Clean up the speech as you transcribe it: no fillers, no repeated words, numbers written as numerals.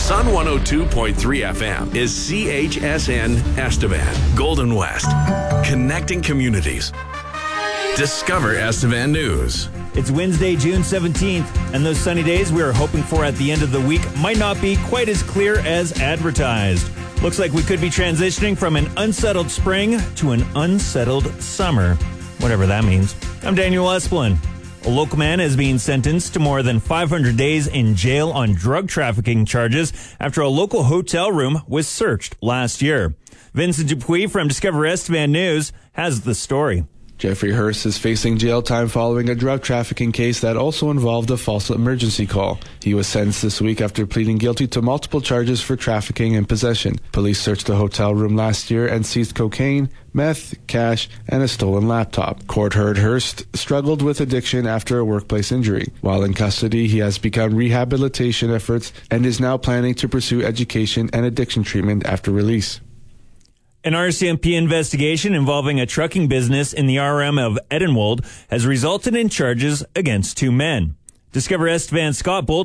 Sun 102.3 FM is CHSN Estevan, Golden West. Connecting communities. Discover Estevan News. It's Wednesday, June 17th, and those sunny days we are hoping for at the end of the week might not be quite as clear as advertised. Looks like we could be transitioning from an unsettled spring to an unsettled summer, whatever that means. I'm Daniel Esplin. A local man is being sentenced to more than 500 days in jail on drug trafficking charges after a local hotel room was searched last year. Vincent Dupuis from Discover Estevan News has the story. Jeffrey Hurst is facing jail time following a drug trafficking case that also involved a false emergency call. He was sentenced this week after pleading guilty to multiple charges for trafficking and possession. Police searched the hotel room last year and seized cocaine, meth, cash, and a stolen laptop. Court heard Hurst struggled with addiction after a workplace injury. While in custody, he has begun rehabilitation efforts and is now planning to pursue education and addiction treatment after release. An RCMP investigation involving a trucking business in the RM of Edenwold has resulted in charges against two men. Discover Estevan Scott Bolt